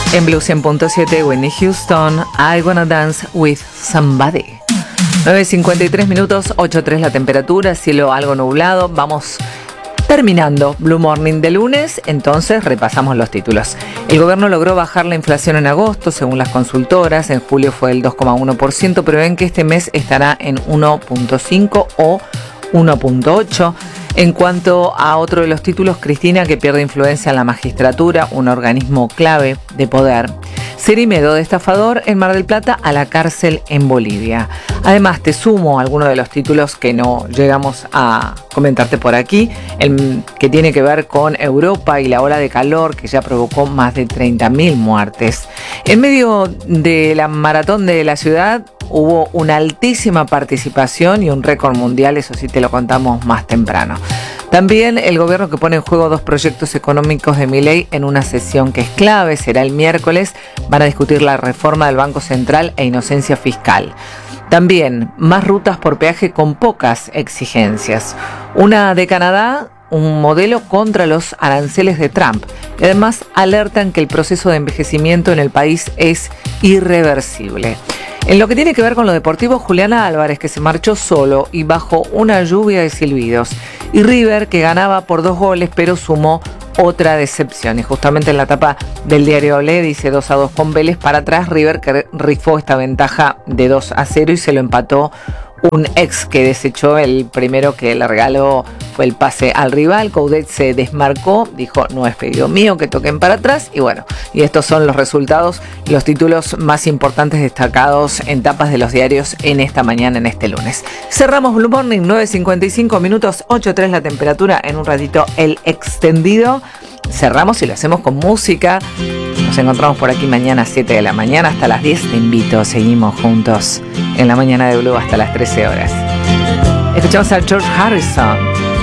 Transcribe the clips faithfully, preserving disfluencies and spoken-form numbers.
En Blue cien punto siete, Whitney Houston, I Wanna Dance With Somebody. nueve cincuenta y tres minutos, ocho coma tres la temperatura, cielo algo nublado. Vamos terminando Blue Morning de lunes, entonces repasamos los títulos. El gobierno logró bajar la inflación en agosto, según las consultoras. En julio fue el dos coma uno por ciento, pero ven que este mes estará en uno punto cinco o uno punto ocho. En cuanto a otro de los títulos, Cristina, que pierde influencia en la magistratura, un organismo clave de poder. Cerimedo de estafador en Mar del Plata a la cárcel en Bolivia. Además, te sumo algunos de los títulos que no llegamos a comentarte por aquí, el que tiene que ver con Europa y la ola de calor que ya provocó más de treinta mil muertes. En medio de la maratón de la ciudad hubo una altísima participación y un récord mundial, eso sí te lo contamos más temprano. También el gobierno que pone en juego dos proyectos económicos de Milei en una sesión que es clave, será el miércoles, van a discutir la reforma del Banco Central e inocencia fiscal. También más rutas por peaje con pocas exigencias. Una de Canadá, un modelo contra los aranceles de Trump. Y además alertan que el proceso de envejecimiento en el país es irreversible. En lo que tiene que ver con lo deportivo, Juliana Álvarez, que se marchó solo y bajo una lluvia de silbidos. Y River, que ganaba por dos goles, pero sumó otra decepción. Y justamente en la tapa del diario Olé dice dos a dos con Vélez. Para atrás, River que rifó esta ventaja de dos a cero y se lo empató un ex que desechó el primero que le regaló, fue el pase al rival. Coudet se desmarcó, dijo no es pedido mío que toquen para atrás, y bueno, y estos son los resultados, los títulos más importantes destacados en tapas de los diarios en esta mañana, en este lunes. Cerramos Blue Morning, nueve cincuenta y cinco minutos, ocho coma tres la temperatura, en un ratito el extendido. Cerramos y lo hacemos con música. Nos encontramos por aquí mañana a siete de la mañana hasta las diez. Te invito, seguimos juntos en la mañana de Blue hasta las trece horas. Escuchamos a George Harrison,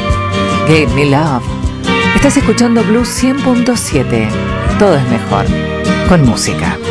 Give Me Love. Estás escuchando Blue cien punto siete. Todo es mejor con música.